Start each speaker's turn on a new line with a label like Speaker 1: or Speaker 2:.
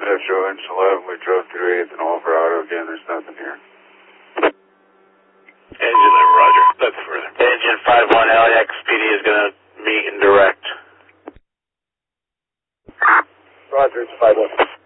Speaker 1: That show engine 11, we drove through 8th and Alvarado again, there's nothing here.
Speaker 2: Engine 11, roger. That's further.
Speaker 3: Engine 51 LAX PD is going to meet and direct.
Speaker 4: Roger, it's 51.